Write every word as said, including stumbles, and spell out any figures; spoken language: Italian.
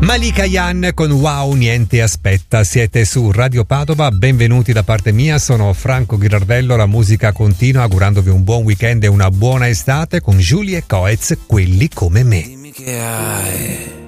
Malika Yan con Wow, niente aspetta. Siete su Radio Padova, benvenuti da parte mia, sono Franco Ghirardello, la musica continua, augurandovi un buon weekend e una buona estate con Giulia e Coez, quelli come me. Dimmi che hai